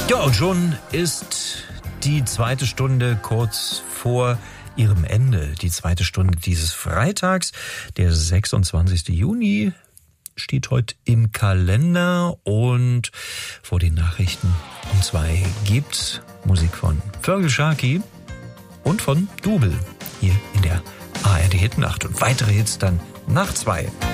Ja, und schon ist die zweite Stunde kurz vor ihrem Ende. Die zweite Stunde dieses Freitags, der 26. Juni, steht heute im Kalender. Und vor den Nachrichten um 2 gibt's Musik von Fergal Sharkey und von Dubel hier in der ARD Hitnacht. Und weitere Hits dann nach 2.